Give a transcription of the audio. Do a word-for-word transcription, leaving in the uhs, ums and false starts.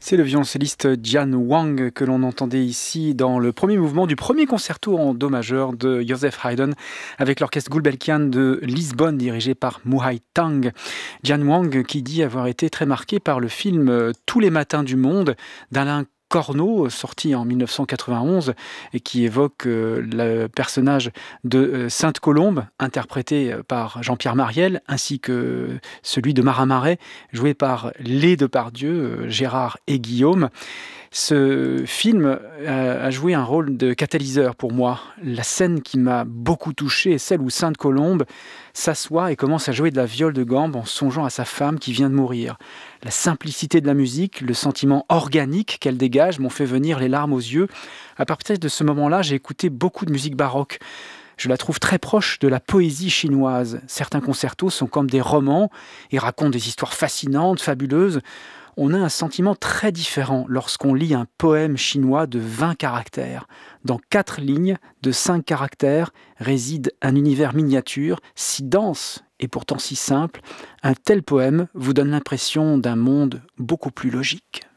C'est le violoncelliste Jian Wang que l'on entendait ici dans le premier mouvement du premier concerto en do majeur de Joseph Haydn avec l'orchestre Gulbenkian de Lisbonne dirigé par Muhai Tang. Jian Wang qui dit avoir été très marqué par le film euh, Tous les matins du monde d'Alain Corneau, sorti en mille neuf cent quatre-vingt-onze et qui évoque euh, le personnage de euh, Sainte Colombe, interprété euh, par Jean-Pierre Mariel, ainsi que celui de Marin Marais, joué par les Depardieu, euh, Gérard et Guillaume. Ce film euh, a joué un rôle de catalyseur pour moi. La scène qui m'a beaucoup touché est celle où Sainte Colombe s'assoit et commence à jouer de la viole de gambe en songeant à sa femme qui vient de mourir. La simplicité de la musique, le sentiment organique qu'elle dégage m'ont fait venir les larmes aux yeux. À partir de ce moment-là, j'ai écouté beaucoup de musique baroque. Je la trouve très proche de la poésie chinoise. Certains concertos sont comme des romans et racontent des histoires fascinantes, fabuleuses. On a un sentiment très différent lorsqu'on lit un poème chinois de vingt caractères. Dans quatre lignes de cinq caractères réside un univers miniature, si dense et pourtant si simple. Un tel poème vous donne l'impression d'un monde beaucoup plus logique.